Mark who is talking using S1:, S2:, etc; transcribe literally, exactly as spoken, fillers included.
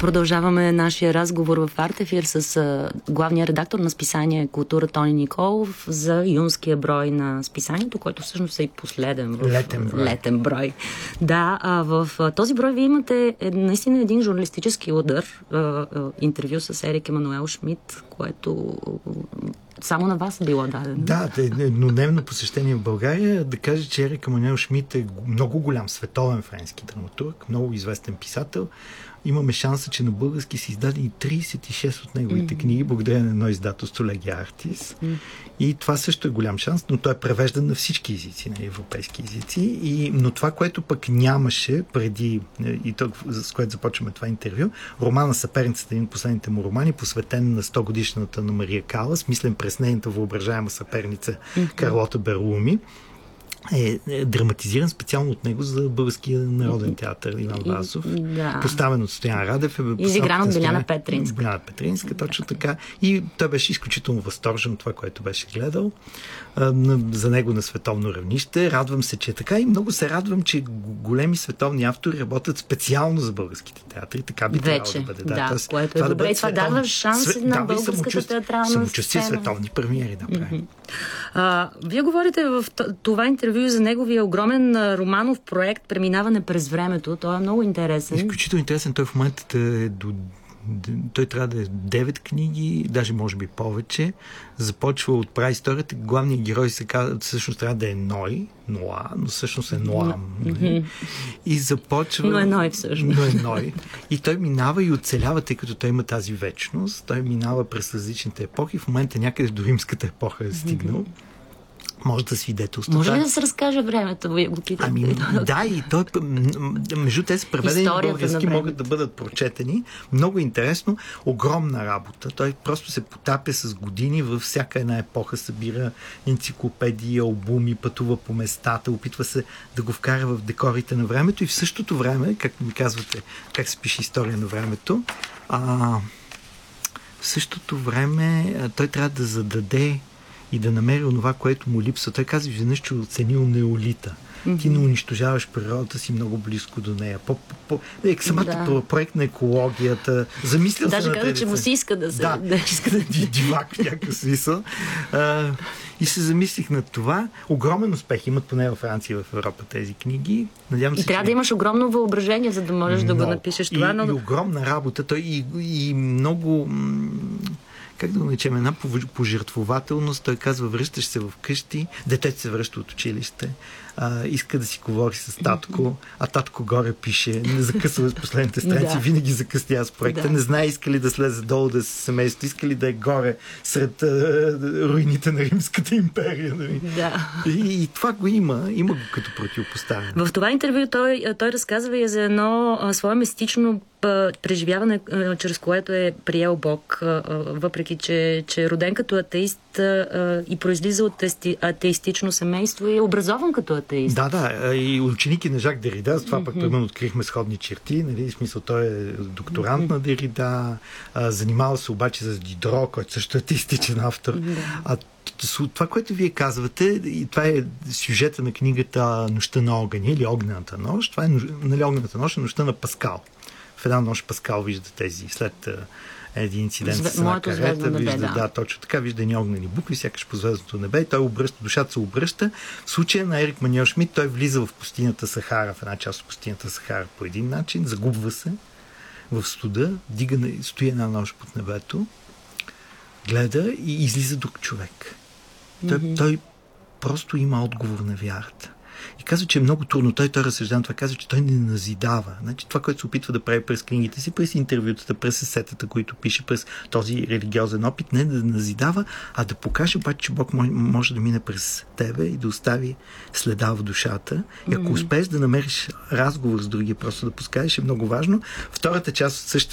S1: Продължаваме нашия разговор в Артефир с а, главния редактор на списание Култура Тони Николов за юнския брой на списанието, който всъщност е и последен в
S2: летен брой.
S1: Летен брой. Да, а, в а, този брой вие имате е, наистина един журналистически удар, а, а, интервю с Ерик Емануел Шмидт, което само на вас било дадено.
S2: Да, еднодневно посещение в България. Да кажа, че Ерик Емануел Шмидт е много голям световен френски драматург, много известен писател. Имаме шанса, че на български са издадени трийсет и шест от неговите mm-hmm. книги, благодарение на едно издателство Легия Артис. Mm-hmm. И това също е голям шанс, но той е превеждан на всички езици, на европейски езици. И, но това, което пък нямаше преди, и то, с което започваме това интервю, романа Съперницата, един от последните му романи, посветен на сто годишната на Мария Калас, мислен през нейната въображаема съперница mm-hmm. Карлота Берлуми, е, е драматизиран специално от него за Българския народен театър Иван Вазов.
S1: Да.
S2: Поставен от Стоян Радев. Е,
S1: изигран от Биляна Петринска.
S2: Биляна Петринска, точно така. И той беше изключително възторжен от това, което беше гледал. А, за него на световно равнище. Радвам се, че е така и много се радвам, че големи световни автори работят специално за българските театри. Така би трябвало да бъде.
S1: Да, да,
S2: Тоест,
S1: което е
S2: това
S1: добре.
S2: Да
S1: и това
S2: световни...
S1: дава шанс
S2: Све...
S1: на
S2: да,
S1: българската театрална сцена.
S2: Самочувствие, световни премиери да правим.
S1: Mm-hmm. А, вие говорите в това интервю за неговия огромен романов проект "Преминаване през времето". Той е много интересен.
S2: Изключително интересен. Той в момента е до... Той трябва да е девет книги, даже може би повече. Започва от праисторията. Главният герой се казва, всъщност трябва да е Ной, Ноа, но всъщност е Ноам. Mm-hmm. И започва...
S1: Но е Ной всъщност.
S2: Но е Ной. И той минава и оцелява, тъй като той има тази вечност. Той минава през различните епохи. В момента някъде до римската епоха е стигнал. Mm-hmm. Може да свидетелства.
S1: Може ли да се разкаже времето? Вие го питате.
S2: Ами, да, и той, между те са преведени на български, могат да бъдат прочетени. Много интересно. Огромна работа. Той просто се потапя с години във всяка една епоха, събира енциклопедии, албуми, пътува по местата, опитва се да го вкара в декорите на времето и в същото време, както ми казвате, как се пише история на времето, а, в същото време той трябва да зададе и да намери онова, което му липсва. Той казва, веднъж, че оценил неолита. Mm-hmm. Ти не унищожаваш природата си много близко до нея. По, по, по, е, самата да. проект на екологията. Замислял
S1: Даже
S2: се на
S1: каза, че му си иска да се...
S2: Да,
S1: да иска да...
S2: дивак в някакъв смисъл. А, и се замислих над това. Огромен успех имат поне във Франция и в Европа тези книги. Надявам
S1: и
S2: се,
S1: трябва
S2: че...
S1: да имаш огромно въображение, за да можеш
S2: но,
S1: да го напишеш това.
S2: И,
S1: но...
S2: и огромна работа. Той и, и много... как да го наречем, една пожертвователност. Той казва, връщаш се в къщи, детето се връща от училище, а, иска да си говори с татко, а татко горе пише, не закъсва с последните страници, да. Винаги закъсня с проекта, да. Не знае иска ли да слезе долу да се семейство, иска ли да е горе сред а, руините на Римската империя. Нали?
S1: Да.
S2: И, и това го има, има го като противопоставяне.
S1: В това интервю той, той разказва и за едно а, свое мистично преживяване, чрез което е приел Бог, въпреки че, че е роден като атеист и произлиза от атеистично семейство и е образован като атеист.
S2: Да, да. И ученики на Жак Дерида, с това mm-hmm. пък примерно открихме сходни черти. Нали? В смисъл, той е докторант mm-hmm. на Дерида, занимава се обаче с Дидро, който също е атеистичен автор. Mm-hmm. А това, което вие казвате, и това е сюжета на книгата "Нощта на огъня" или "Огнената нощ". Това е, нали, "Огнената нощ" е нощта на Паскал. В една нощ Паскал вижда тези, след uh, един инцидент с една карета, вижда, небе, да. да, точно така, вижда ни огнени букви, сякаш по звездното небе, и той обръща, душата се обръща. В случая на Ерик Емануел Шмидт, той влиза в пустинята Сахара, в една част от пустинята Сахара по един начин, загубва се в студа, дига, стои една нощ под небето, гледа и излиза друг човек. Той, mm-hmm. той просто има отговор на вярата. И казва, че е много трудно. Той, той разсъждава това, казва, че той не назидава. Значи, това, което се опитва да прави през книгите си, през интервютата, през есетата, които пише, през този религиозен опит, не да назидава, а да покаже обаче, че Бог може да мине през тебе и да остави следа в душата. И ако успееш да намериш разговор с другия, просто да подскажеш, е много важно. Втората част от същата